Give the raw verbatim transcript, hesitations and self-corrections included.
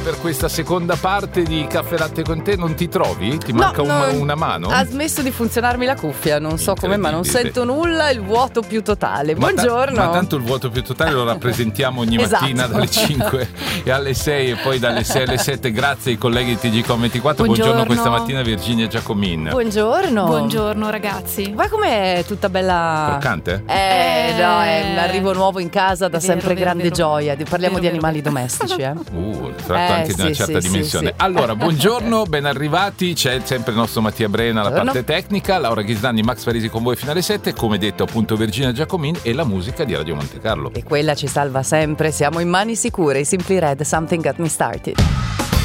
per questa seconda parte di Caffè Latte con te. Non ti trovi? Ti manca no, un, no, una mano? Ha smesso di funzionarmi la cuffia, non so come, ma non sento nulla, il vuoto più totale. Ma Buongiorno. Ta- ma tanto il vuoto più totale lo rappresentiamo ogni Esatto. mattina dalle cinque e alle sei e poi dalle sei alle sette. Grazie ai colleghi di T G Com ventiquattro. Buongiorno. Buongiorno questa mattina Virginia Giacomin. Buongiorno. Buongiorno ragazzi. Guarda com'è tutta bella. Croccante? Eh, no, è un arrivo nuovo in casa da È vero, sempre vero, grande vero. gioia. Parliamo Vero, di vero, animali vero. domestici, eh. Uh, tratto Eh, anche di una sì, certa sì, dimensione. sì, sì. Allora, buongiorno, ben arrivati. C'è sempre il nostro Mattia Brena alla Buongiorno. parte tecnica, Laura Ghisdani, Max Parisi con voi fino alle sette. Come detto, appunto, Virginia Giacomin e la musica di Radio Monte Carlo. E quella ci salva sempre. Siamo in mani sicure. I Simply Red, Something Got Me Started.